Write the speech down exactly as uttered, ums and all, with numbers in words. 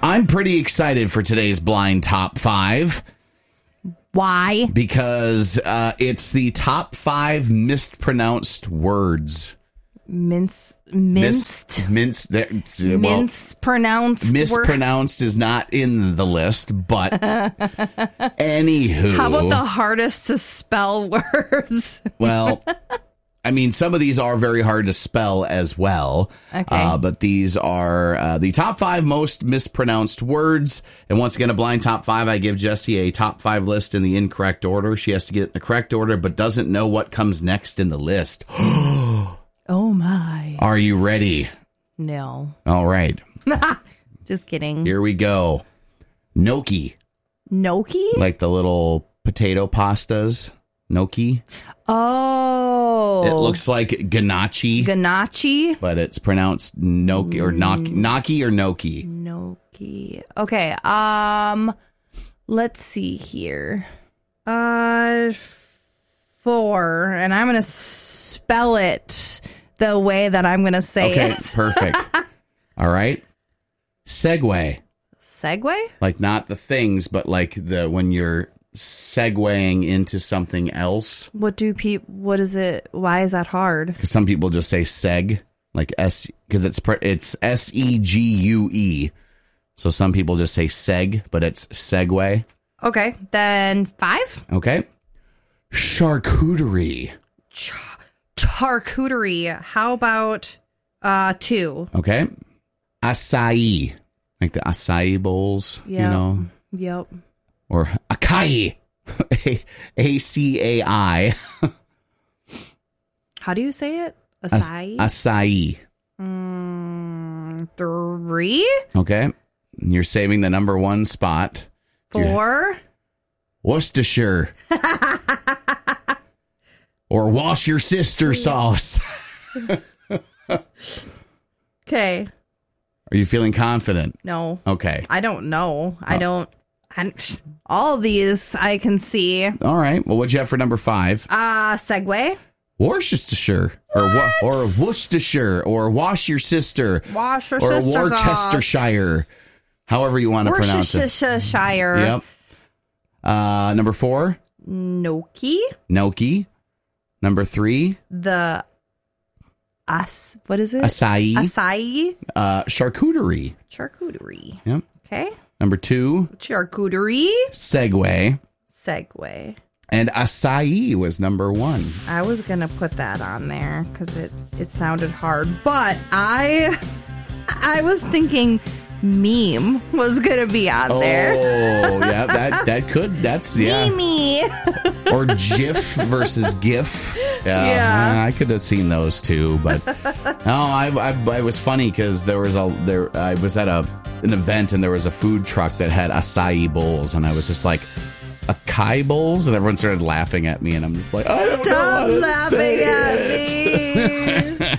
I'm pretty excited for today's blind top five. Why? Because uh, it's the top five mispronounced words. Mince, minced, Mis, minced, well, mince pronounced. Mispronounced word? Is not in the list, but anywho. How about the hardest to spell words? Well, I mean, some of these are very hard to spell as well. Okay. Uh, but these are uh, the top five most mispronounced words. And once again, a blind top five. I give Jessie a top five list in the incorrect order. She has to get it in the correct order, but doesn't know what comes next in the list. Oh, my. Are you ready? No. All right. Just kidding. Here we go. Gnocchi. Gnocchi? Like the little potato pastas. Gnocchi. Oh. It looks like ganache. Ganache? But it's pronounced gnocchi or gnocchi, gnocchi or gnocchi. Gnocchi. Okay. Um, let's see here. Uh, four. And I'm going to spell it the way that I'm going to say okay, it. Perfect. All right. Segway. Segway? Like not the things, but like the when you're segueing into something else. What do people, what is it? Why is that hard? Because some people just say seg, like S, because it's it's S E G U E. So some people just say seg, but it's segue. Okay, then five. Okay. Charcuterie. Char- charcuterie. How about uh two? Okay. Acai. Like the acai bowls, Yep. you know. Yep. Or acai. A C A I. How do you say it? Acai? Acai. Mm, three? Okay. You're saving the number one spot. Four? Worcestershire. Or wash your sister sauce. Okay. Are you feeling confident? No. Okay. I don't know. I don't. I, all these I can see. All right. Well, what'd you have for number five? Uh, Segway. Worcestershire. Or wa- or Worcestershire. Or wash your sister. Wash your or sister Worcestershire. sauce. However you want to pronounce it. Worcestershire. Yep. Uh, number four. Gnocchi. Gnocchi. Number three. The As, what is it? Acai. Acai. Uh, charcuterie. Charcuterie. Yep. Okay. Number two. Charcuterie. Segway. Segway. And acai was number one. I was going to put that on there because it, it sounded hard. But I I was thinking meme was going to be on oh, there. Oh, yeah. That, that could. That's, yeah. Meme. Or GIF versus GIF. Yeah, Yeah. I could have seen those too, but no, I, I, I was funny because there was a there. I was at a an event and there was a food truck that had acai bowls, and I was just like, acai bowls, and everyone started laughing at me, and I'm just like, I don't Stop know how to laughing say at it. me.